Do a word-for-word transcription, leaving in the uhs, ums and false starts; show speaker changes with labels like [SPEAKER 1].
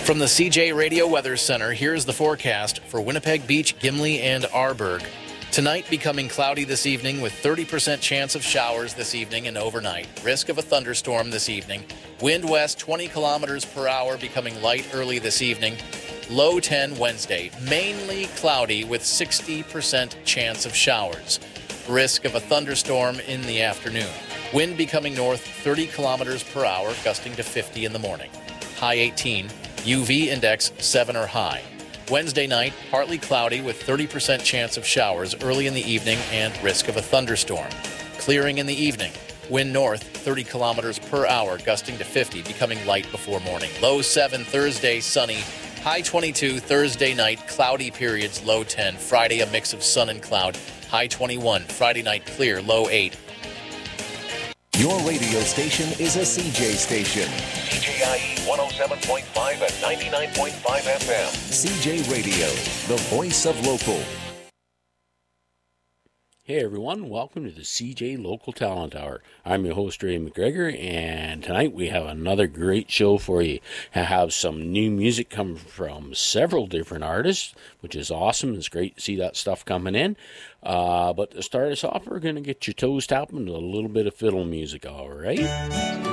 [SPEAKER 1] From the C J Radio Weather Center, here's the forecast for Winnipeg Beach, Gimli, and Arborg. Tonight becoming cloudy this evening with thirty percent chance of showers this evening and overnight. Risk of a thunderstorm this evening. Wind west twenty kilometers per hour, becoming light early this evening. Low ten Wednesday. Mainly cloudy with sixty percent chance of showers. Risk of a thunderstorm in the afternoon. Wind becoming north thirty kilometers per hour, gusting to fifty in the morning. High eighteen. U V index seven or high. Wednesday night, partly cloudy with thirty percent chance of showers early in the evening and risk of a thunderstorm. Clearing in the evening. Wind north thirty kilometers per hour, gusting to fifty, becoming light before morning. Low seven Thursday, sunny. High twenty-two Thursday night, cloudy periods, low ten. Friday, a mix of sun and cloud. High twenty-one. Friday night, clear, low eight.
[SPEAKER 2] Your radio station is a C J station.
[SPEAKER 3] C J I E one oh seven point five and ninety-nine point five F M.
[SPEAKER 2] C J Radio, the voice of local.
[SPEAKER 4] Hey everyone, welcome to the C J Local Talent Hour. I'm your host, Ray McGregor, and tonight we have another great show for you. I have some new music coming from several different artists, which is awesome. It's great to see that stuff coming in. Uh, but to start us off, we're going to get your toes tapping with a little bit of fiddle music, all right?